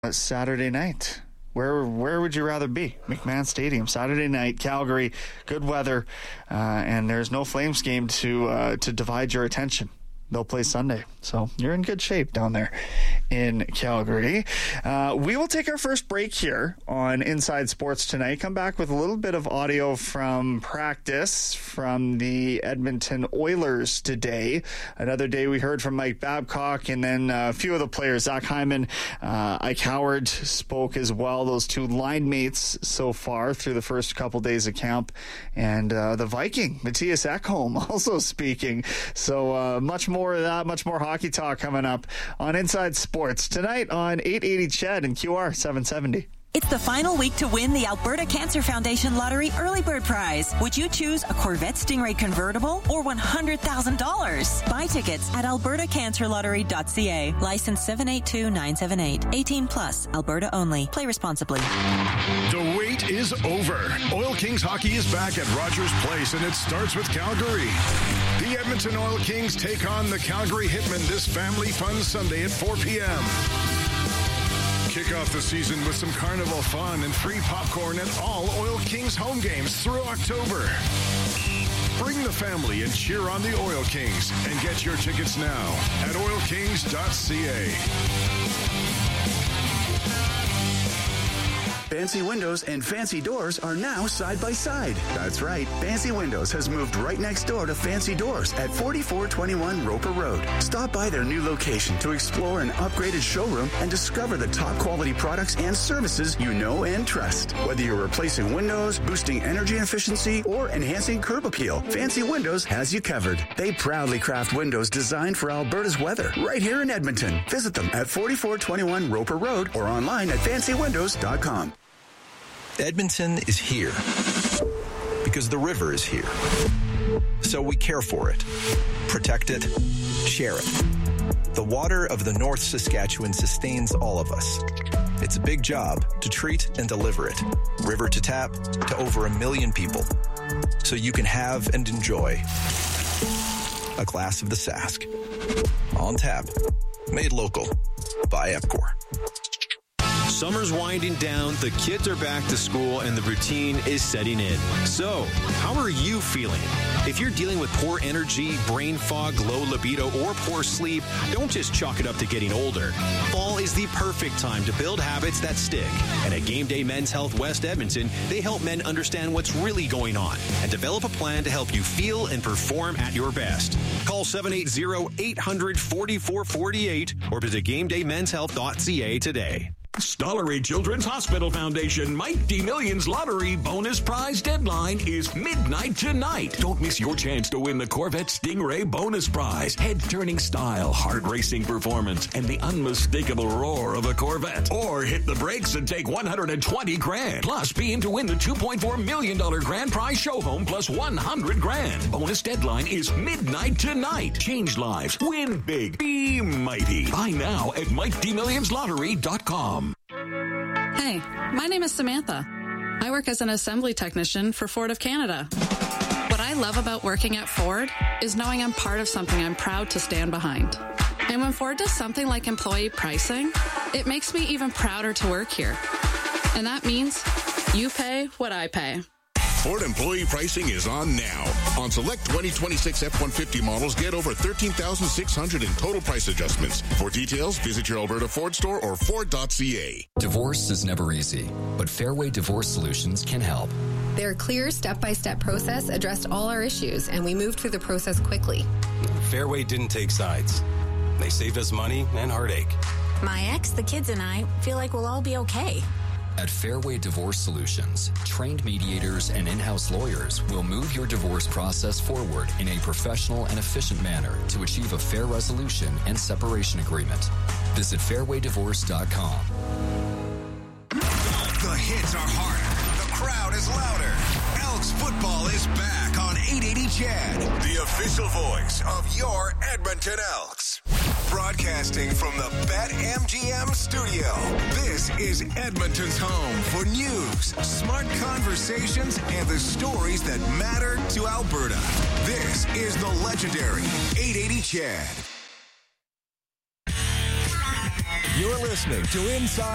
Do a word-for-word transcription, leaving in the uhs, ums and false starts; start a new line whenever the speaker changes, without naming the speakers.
Saturday night. Where where would you rather be? McMahon Stadium, Saturday night, Calgary, good weather, uh, and there's no Flames game to uh, to divide your attention. They'll play Sunday, so you're in good shape down there in Calgary. Uh, we will take our first break here on Inside Sports tonight. Come back with a little bit of audio from practice from the Edmonton Oilers today. Another day we heard from Mike Babcock, and then a few of the players. Zach Hyman, uh, Ike Howard spoke as well. Those two line mates so far through the first couple days of camp. And uh, the Viking, Matthias Ekholm, also speaking. So uh, much more More of that, much more hockey talk coming up on Inside Sports tonight on eight eighty C H E D and Q R seven seventy.
It's the final week to win the Alberta Cancer Foundation Lottery Early Bird Prize. Would you choose a Corvette Stingray convertible or one hundred thousand dollars? Buy tickets at alberta cancer lottery dot c a. License seven eight two nine seven eight. eighteen plus. Alberta only. Play responsibly.
The wait is over. Oil Kings hockey is back at Rogers Place, and it starts with Calgary. The Edmonton Oil Kings take on the Calgary Hitmen this family fun Sunday at four p.m. Kick off the season with some carnival fun and free popcorn at all Oil Kings home games through October. Bring the family and cheer on the Oil Kings and get your tickets now at oil kings dot c a.
Fancy Windows and Fancy Doors are now side by side. That's right. Fancy Windows has moved right next door to Fancy Doors at forty-four twenty-one Roper Road. Stop by their new location to explore an upgraded showroom and discover the top quality products and services you know and trust. Whether you're replacing windows, boosting energy efficiency, or enhancing curb appeal, Fancy Windows has you covered. They proudly craft windows designed for Alberta's weather right here in Edmonton. Visit them at forty-four twenty-one Roper Road or online at fancy windows dot com.
Edmonton is here because the river is here. So we care for it, protect it, share it. The water of the North Saskatchewan sustains all of us. It's a big job to treat and deliver it, river to tap, to over a million people, so you can have and enjoy a glass of the Sask. On tap, made local by Epcor.
Summer's winding down, the kids are back to school, and the routine is setting in. So, how are you feeling? If you're dealing with poor energy, brain fog, low libido, or poor sleep, don't just chalk it up to getting older. Fall is the perfect time to build habits that stick. And at Game Day Men's Health West Edmonton, they help men understand what's really going on and develop a plan to help you feel and perform at your best. Call seven eight zero, eight hundred, forty-four forty-eight or visit game day men's health dot c a today.
Stollery Children's Hospital Foundation Mike D Millions Lottery bonus prize deadline is midnight tonight. Don't miss your chance to win the Corvette Stingray bonus prize. Head-turning style, heart-racing performance, and the unmistakable roar of a Corvette. Or hit the brakes and take one hundred twenty grand. Plus, be in to win the two point four million dollars grand prize show home plus one hundred grand. Bonus deadline is midnight tonight. Change lives. Win big. Be mighty. Buy now at mike d millions lottery dot com.
Hey, my name is Samantha. I work as an assembly technician for Ford of Canada. What I love about working at Ford is knowing I'm part of something I'm proud to stand behind. And when Ford does something like employee pricing, it makes me even prouder to work here. And that means you pay what I pay.
Ford employee pricing is on now. On select twenty twenty-six F one fifty models, get over thirteen thousand six hundred dollars in total price adjustments. For details, visit your Alberta Ford store or ford dot c a.
Divorce is never easy, but Fairway Divorce Solutions can help.
Their clear step-by-step process addressed all our issues, and we moved through the process quickly.
Fairway didn't take sides. They saved us money and heartache.
My ex, the kids, and I feel like we'll all be okay.
At Fairway Divorce Solutions, trained mediators and in-house lawyers will move your divorce process forward in a professional and efficient manner to achieve a fair resolution and separation agreement. Visit fairway divorce dot com.
The hits are harder. The crowd is louder. Elks football is back on eight eighty C H E D, the official voice of your Edmonton Elks. Broadcasting from the BetMGM studio, this is Edmonton's home for news, smart conversations, and the stories that matter to Alberta. This is the legendary eight eighty C H E D.
You're listening to Inside